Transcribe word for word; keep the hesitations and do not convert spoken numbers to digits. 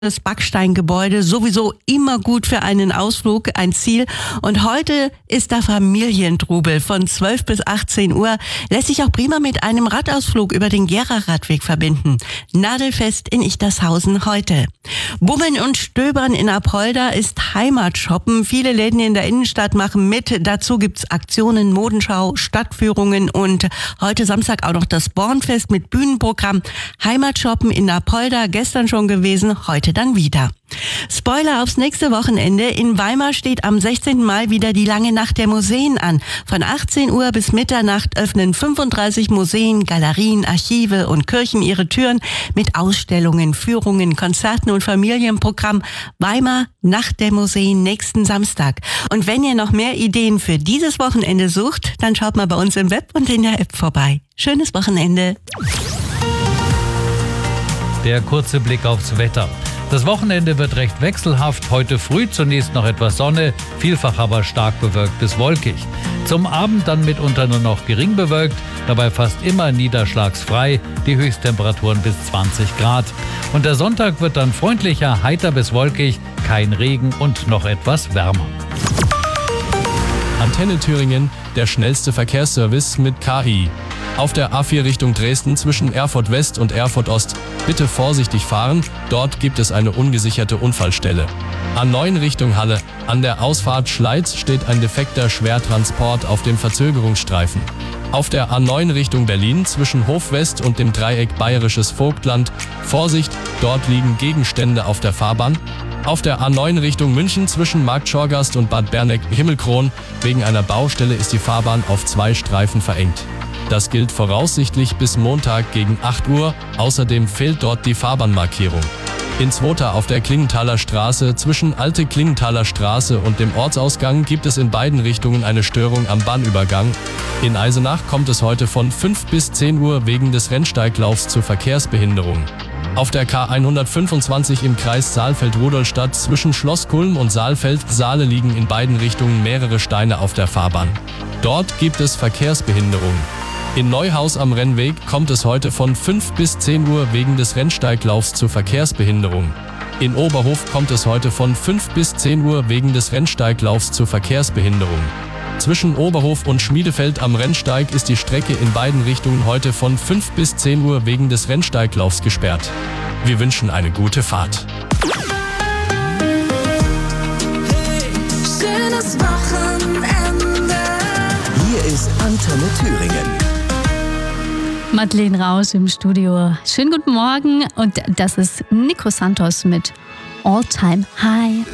Das Backsteingebäude, sowieso immer gut für einen Ausflug, ein Ziel. Und heute ist da Familientrubel von zwölf bis achtzehn Uhr. Lässt sich auch prima mit einem Radausflug über den Gera-Radweg verbinden. Nadelfest in Ichtershausen heute. Bummeln und Stöbern in Apolda ist Heimatshoppen. Viele Läden in der Innenstadt machen mit. Dazu gibt's Aktionen, Modenschau, Stadtführungen und heute Samstag auch noch das Bornfest mit Bühnenprogramm. Heimatshoppen in Apolda, gestern schon gewesen, heute dann wieder. Spoiler aufs nächste Wochenende. In Weimar steht am sechzehnten Mai wieder die lange Nacht der Museen an. Von achtzehn Uhr bis Mitternacht öffnen fünfunddreißig Museen, Galerien, Archive und Kirchen ihre Türen mit Ausstellungen, Führungen, Konzerten und Familienprogramm. Weimar, Nacht der Museen, nächsten Samstag. Und wenn ihr noch mehr Ideen für dieses Wochenende sucht, dann schaut mal bei uns im Web und in der App vorbei. Schönes Wochenende. Der kurze Blick aufs Wetter. Das Wochenende wird recht wechselhaft. Heute früh zunächst noch etwas Sonne, vielfach aber stark bewölkt bis wolkig. Zum Abend dann mitunter nur noch gering bewölkt, dabei fast immer niederschlagsfrei, die Höchsttemperaturen bis zwanzig Grad. Und der Sonntag wird dann freundlicher, heiter bis wolkig, kein Regen und noch etwas wärmer. Antenne Thüringen, der schnellste Verkehrsservice mit K I. Auf der A vier Richtung Dresden zwischen Erfurt West und Erfurt Ost bitte vorsichtig fahren, dort gibt es eine ungesicherte Unfallstelle. A neun Richtung Halle, an der Ausfahrt Schleiz steht ein defekter Schwertransport auf dem Verzögerungsstreifen. Auf der A neun Richtung Berlin zwischen Hof West und dem Dreieck Bayerisches Vogtland, Vorsicht, dort liegen Gegenstände auf der Fahrbahn. Auf der A neun Richtung München zwischen Markt Schorgast und Bad Berneck-Himmelkron, wegen einer Baustelle ist die Fahrbahn auf zwei Streifen verengt. Das gilt voraussichtlich bis Montag gegen acht Uhr, außerdem fehlt dort die Fahrbahnmarkierung. In Zwota auf der Klingenthaler Straße zwischen Alte Klingenthaler Straße und dem Ortsausgang gibt es in beiden Richtungen eine Störung am Bahnübergang. In Eisenach kommt es heute von fünf bis zehn Uhr wegen des Rennsteiglaufs zu Verkehrsbehinderungen. Auf der K hundertfünfundzwanzig im Kreis Saalfeld-Rudolstadt zwischen Schloss Kulm und Saalfeld-Saale liegen in beiden Richtungen mehrere Steine auf der Fahrbahn. Dort gibt es Verkehrsbehinderungen. In Neuhaus am Rennweg kommt es heute von fünf bis zehn Uhr wegen des Rennsteiglaufs zu Verkehrsbehinderung. In Oberhof kommt es heute von fünf bis zehn Uhr wegen des Rennsteiglaufs zu Verkehrsbehinderung. Zwischen Oberhof und Schmiedefeld am Rennsteig ist die Strecke in beiden Richtungen heute von fünf bis zehn Uhr wegen des Rennsteiglaufs gesperrt. Wir wünschen eine gute Fahrt. Hey, schönes Wochenende. Hier ist Antenne Thüringen. Madeleine Raus im Studio. Schönen guten Morgen und das ist Nico Santos mit All Time High.